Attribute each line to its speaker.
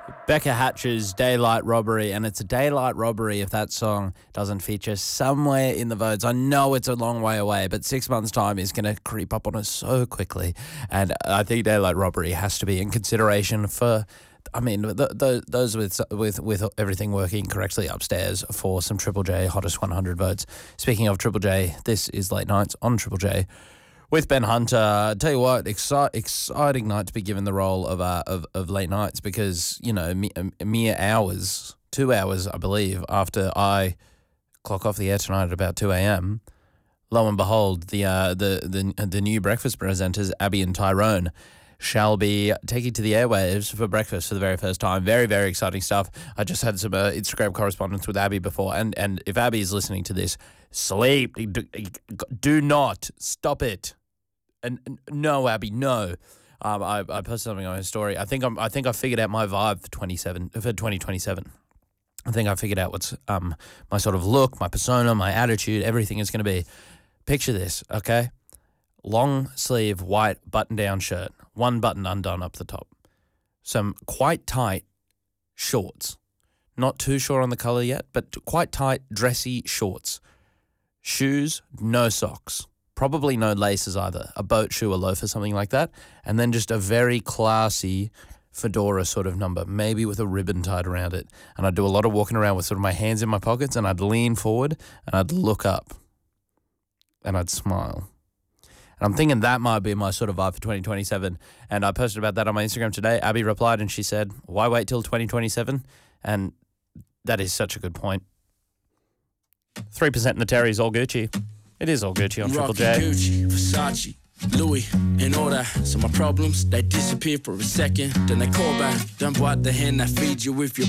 Speaker 1: Becca Hatch's Daylight Robbery, and it's a daylight robbery if that song doesn't feature somewhere in the votes. I know it's a long way away, but 6 months' time is going to creep up on us so quickly, and I think Daylight Robbery has to be in consideration for, I mean, those with everything working correctly upstairs for some Triple J Hottest 100 votes. Speaking of Triple J, this is Late Nights on Triple J with Ben Hunter. Tell you what, exciting night to be given the role of Late Nights because, you know, mere hours, 2 hours, I believe, after I clock off the air tonight at about 2 a.m., lo and behold, the new breakfast presenters, Abby and Tyrone, shall be taking to the airwaves for breakfast for the very first time. Very, very exciting stuff. I just had some Instagram correspondence with Abby before, and if Abby is listening to this, sleep. Do not. Stop it. And no, Abby, no. I posted something on her story. I think I figured out my vibe for 2027. I think I figured out what's my sort of look, my persona, my attitude, everything is going to be. Picture this, okay? Long sleeve white button down shirt, one button undone up the top, some quite tight shorts, not too sure on the color yet, but quite tight dressy shorts, shoes, no socks. Probably no laces either, a boat shoe, a loafer, something like that, and then just a very classy fedora sort of number, maybe with a ribbon tied around it. And I'd do a lot of walking around with sort of my hands in my pockets, and I'd lean forward and I'd look up and I'd smile. And I'm thinking that might be my sort of vibe for 2027. And I posted about that on my Instagram today. Abby replied and she said, why wait till 2027? And that is such a good point. 3% in the Terry is all Gucci. It is all Gucci on Triple J.
Speaker 2: Gucci, Versace, Louis, and all that. So my problems, they disappear for a second. Then they call back. Then what the hen I feed you if you